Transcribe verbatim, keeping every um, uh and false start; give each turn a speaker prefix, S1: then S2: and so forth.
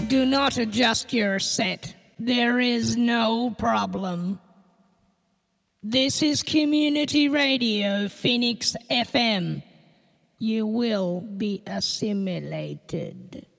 S1: Do not adjust your set. There is no problem. This is Community Radio Phoenix F M. You will be assimilated.